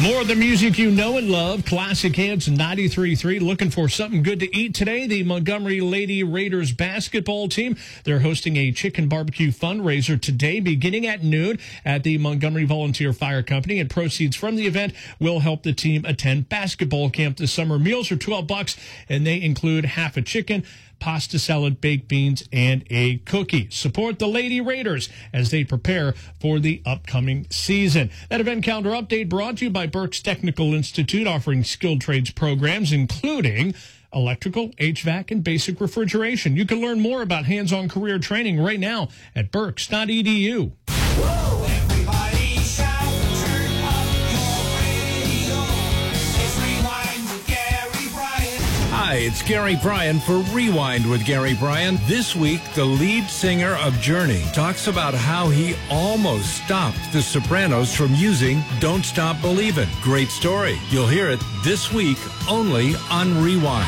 More of the music you know and love. Classic Hits 93.3. Looking for something good to eat today? The Montgomery Lady Raiders basketball team. They're hosting a chicken barbecue fundraiser today beginning at noon at the Montgomery Volunteer Fire Company. And proceeds from the event will help the team attend basketball camp this summer. Meals are $12 and they include half a chicken, pasta salad, baked beans, and a cookie. Support the Lady Raiders as they prepare for the upcoming season. That event calendar update brought to you by Berks Technical Institute, offering skilled trades programs, including electrical, HVAC, and basic refrigeration. You can learn more about hands-on career training right now at berks.edu. Whoa, everybody shout, turn up your radio. It's Rewind with Gary Bryan. Hi, it's Gary Bryan for Rewind with Gary Bryan. This week, the lead singer of Journey talks about how he almost stopped the Sopranos from using Don't Stop Believin'. Great story. You'll hear it this week only on Rewind.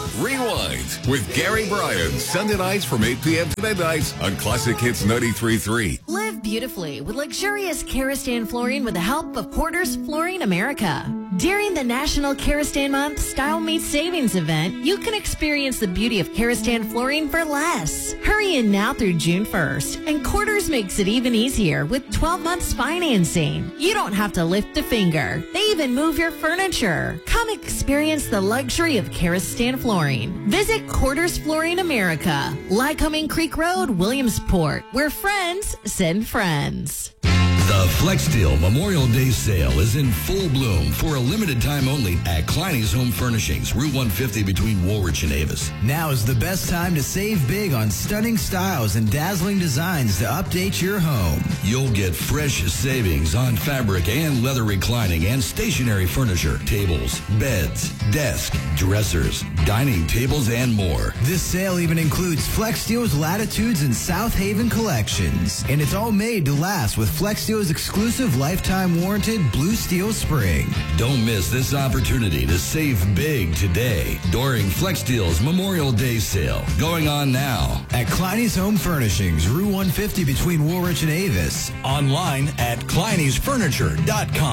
Rewind with Gary Bryan, Sunday nights from 8 p.m. to midnight on Classic Hits 93.3. Live beautifully with luxurious Karastan flooring with the help of Quarters Flooring America. During the National Karastan Month Style Meets Savings event, you can experience the beauty of Karastan flooring for less. Hurry in now through June 1st, and Quarters makes it even easier with 12 months financing. You don't have to lift a finger. They even move your furniture. Come experience the luxury of Karastan flooring. Visit Quarters Flooring America, Lycoming Creek Road, Williamsport, where friends send friends. The FlexSteel Memorial Day sale is in full bloom for a limited time only at Kleiny's Home Furnishings, Route 150 between Woolwich and Avis. Now is the best time to save big on stunning styles and dazzling designs to update your home. You'll get fresh savings on fabric and leather reclining and stationary furniture, tables, beds, desks, dressers, dining tables, and more. This sale even includes FlexSteel's Latitudes and South Haven collections. And it's all made to last with FlexSteel's exclusive lifetime warranted Blue Steel Spring. Don't miss this opportunity to save big today during FlexSteel's Memorial Day sale, going on now At Kleiny's Home Furnishings, Route 150 between Woolwich and Avis. online at Kleiny'sFurniture.com.